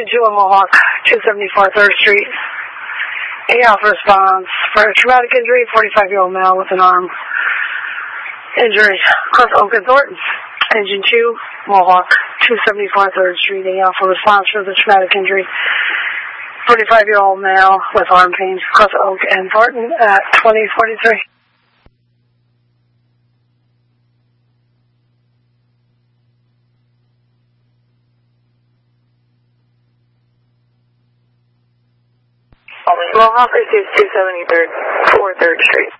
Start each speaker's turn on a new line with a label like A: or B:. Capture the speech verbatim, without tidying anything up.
A: two on Mohawk, two seventy-four third Street. A Alpha response for a traumatic injury, forty-five-year-old male with an arm injury, across Oak and Thornton. Engine two, Mohawk, two seventy-four third Street. A Alpha response for the traumatic injury, forty-five-year-old male with arm pain, across Oak and Thornton at twenty forty-three.
B: Mohawk received two seventy-four third Street.